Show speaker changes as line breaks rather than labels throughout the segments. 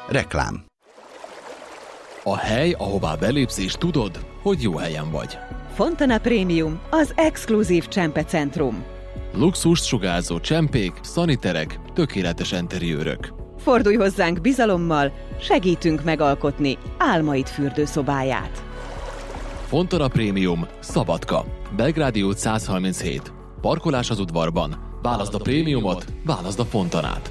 Reklám.
A hely, ahová belépsz és tudod, hogy jó helyen vagy.
Fontana Premium, az exkluzív csempecentrum.
Luxust sugárzó csempék, szaniterek, tökéletes enteriőrök.
Fordulj hozzánk bizalommal, segítünk megalkotni álmaid fürdőszobáját.
Fontana Premium, Szabadka, Belgrádi út 137. Parkolás az udvarban. Válaszd a prémiumot, válaszd a Fontanát.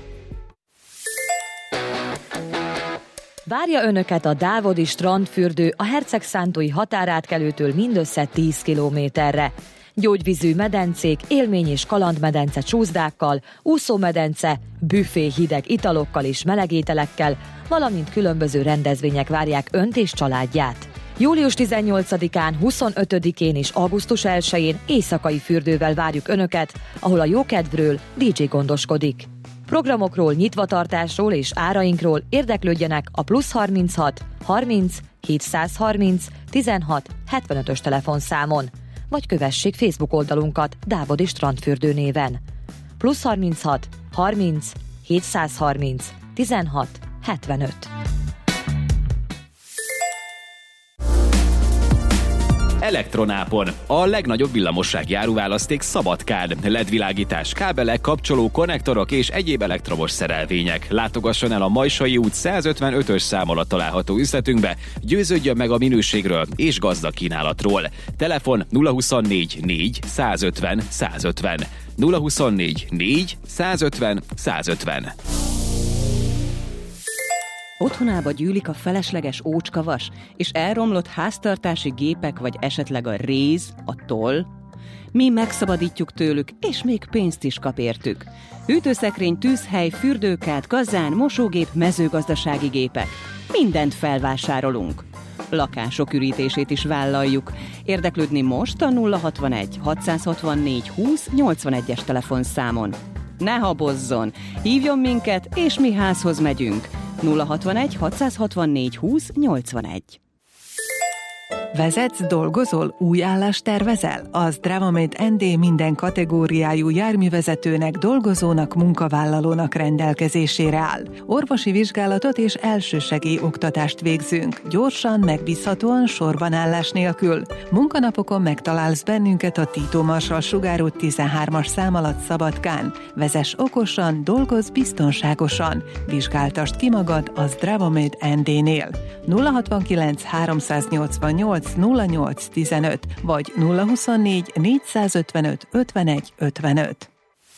Várja Önöket a Dávodi strandfürdő a Hercegszántói határátkelőtől mindössze 10 kilométerre. Gyógyvízű medencék, élmény- és kalandmedence csúszdákkal, úszómedence, büfé hideg italokkal és melegételekkel, valamint különböző rendezvények várják Önt és családját. Július 18-án, 25-én és augusztus 1-én éjszakai fürdővel várjuk Önöket, ahol a jókedvről DJ gondoskodik. Programokról, nyitvatartásról és árainkról érdeklődjenek a +36 30 730 16 75-ös telefonszámon, vagy kövessék Facebook oldalunkat Dávodi Strandfürdő néven. +36 30 730 16 75.
Elektronápon. A legnagyobb villamossági áruválaszték Szabadkán. LED-világítás, kábelek, kapcsoló, konnektorok és egyéb elektromos szerelvények. Látogasson el a Majsai út 155-ös szám alatt található üzletünkbe, győződjön meg a minőségről és gazdag kínálatról. Telefon 024 4 150 150. 024 4 150 150.
Otthonába gyűlik a felesleges ócskavas, és elromlott háztartási gépek, vagy esetleg a réz, a toll? Mi megszabadítjuk tőlük, és még pénzt is kap értük. Hűtőszekrény, tűzhely, fürdőkád, kazán, mosógép, mezőgazdasági gépek. Mindent felvásárolunk. Lakások ürítését is vállaljuk. Érdeklődni most a 061 664 20 81-es telefonszámon. Ne habozzon! Hívjon minket, és mi házhoz megyünk. 061 664 20 81.
Vezetsz, dolgozol, új állást tervezel? Az Dravamate ND minden kategóriájú járművezetőnek, dolgozónak, munkavállalónak rendelkezésére áll. Orvosi vizsgálatot és elsősegély oktatást végzünk. Gyorsan, megbízhatóan, sorbanállás nélkül. Munkanapokon megtalálsz bennünket a Tito Marsal sugárút 13-as szám alatt Szabadkán. Vezess okosan, dolgozz biztonságosan. Vizsgáltasd ki magad az Dravamate ND-nél. 069 388 08 15 vagy 024 455 51 55.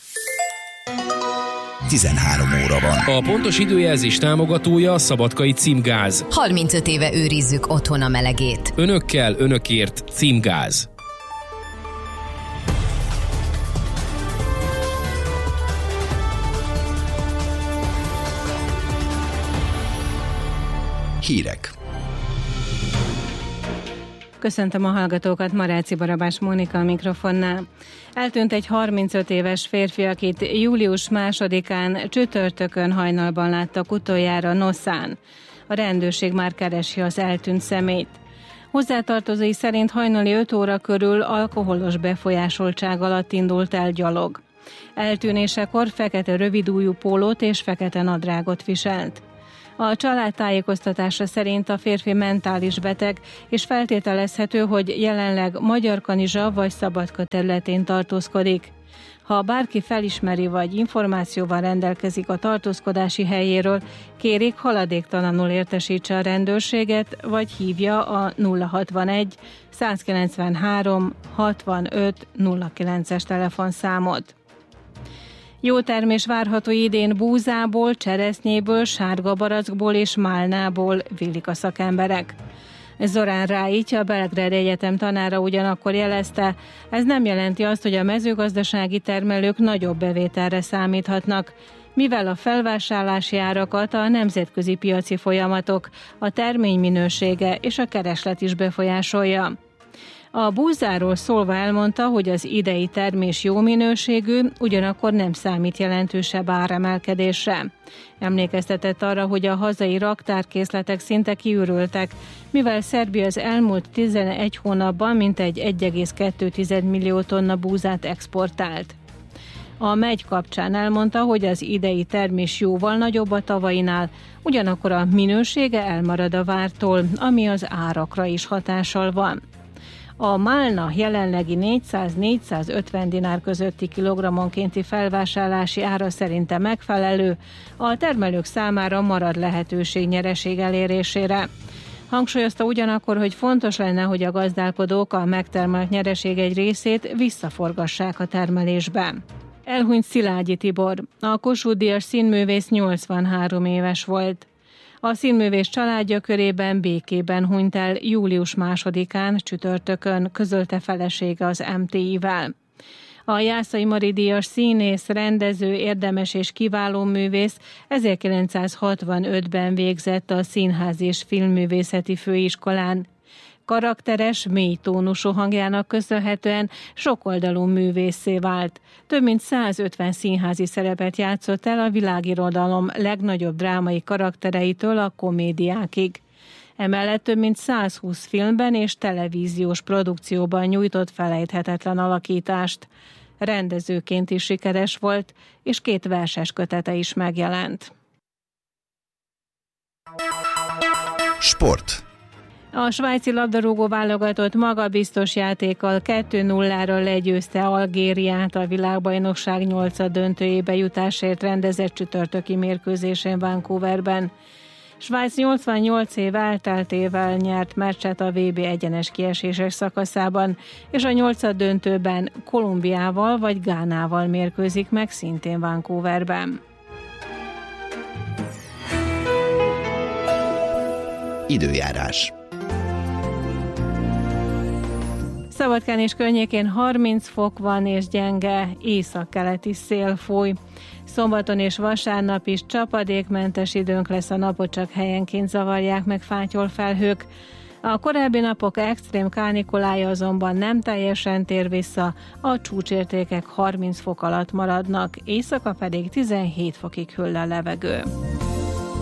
13 óra van.
A pontos időjelzés támogatója a Szabadkai Címgáz.
35 éve őrizzük otthon a melegét.
Önökkel, önökért Címgáz.
Hírek.
Köszöntöm a hallgatókat, Maráci Barabás Mónika a mikrofonnál. Eltűnt egy 35 éves férfi, akit július 2-án csütörtökön hajnalban láttak utoljára Noszán. A rendőrség már keresi az eltűnt személyt. Hozzátartozói szerint hajnali 5 óra körül alkoholos befolyásoltság alatt indult el gyalog. Eltűnésekor fekete rövidújú pólót és fekete nadrágot viselt. A család tájékoztatása szerint a férfi mentális beteg, és feltételezhető, hogy jelenleg Magyarkanizsa vagy Szabadka területén tartózkodik. Ha bárki felismeri vagy információval rendelkezik a tartózkodási helyéről, kérik haladéktalanul értesítse a rendőrséget, vagy hívja a 061 193 65 09-es telefonszámot. Jó termés várható idén búzából, cseresznyéből, sárgabarackból és málnából, vélik a szakemberek. Zorán Ráity, a Belgrád Egyetem tanára ugyanakkor jelezte, ez nem jelenti azt, hogy a mezőgazdasági termelők nagyobb bevételre számíthatnak, mivel a felvásárlási árakat a nemzetközi piaci folyamatok, a termény minősége és a kereslet is befolyásolja. A búzáról szólva elmondta, hogy az idei termés jó minőségű, ugyanakkor nem számít jelentősebb áremelkedésre. Emlékeztetett arra, hogy a hazai raktárkészletek szinte kiürültek, mivel Szerbia az elmúlt 11 hónapban mintegy 1,2 millió tonna búzát exportált. A megy kapcsán elmondta, hogy az idei termés jóval nagyobb a tavainál, ugyanakkor a minősége elmarad a vártól, ami az árakra is hatással van. A málna jelenlegi 400-450 dinár közötti kilogrammonkénti felvásárlási ára szerinte megfelelő, a termelők számára marad lehetőség nyereség elérésére. Hangsúlyozta ugyanakkor, hogy fontos lenne, hogy a gazdálkodók a megtermelt nyereség egy részét visszaforgassák a termelésbe. Elhunyt Szilágyi Tibor. A Kossuth-díjas színművész 83 éves volt. A színművész családja körében békében hunyt el július 2-án, csütörtökön, közölte felesége az MTI-vel. A Jászai Mari díjas színész, rendező, érdemes és kiváló művész 1965-ben végzett a Színház és Filmművészeti Főiskolán. Karakteres, mély tónusú hangjának köszönhetően sokoldalú művésszé vált. Több mint 150 színházi szerepet játszott el a világirodalom legnagyobb drámai karaktereitől a komédiákig. Emellett több mint 120 filmben és televíziós produkcióban nyújtott felejthetetlen alakítást. Rendezőként is sikeres volt, és 2 verses kötete is megjelent.
Sport.
A svájci labdarúgó válogatott magabiztos játékkal 2-0-ra legyőzte Algériát a világbajnokság 8. döntőjébe jutásért rendezett csütörtöki mérkőzésén Vancouverben. Svájc 88 év elteltével nyert meccset a VB egyenes kiesések szakaszában, és a 8. döntőben Kolumbiával vagy Gánával mérkőzik meg szintén Vancouverben.
Időjárás.
Szabadkán és környékén 30 fok van és gyenge északkeleti szél fúj. Szombaton és vasárnap is csapadékmentes időnk lesz, a napot csak helyenként zavarják meg fátyolfelhők. A korábbi napok extrém kánikulája azonban nem teljesen tér vissza, a csúcsértékek 30 fok alatt maradnak, éjszaka pedig 17 fokig hűl a levegő.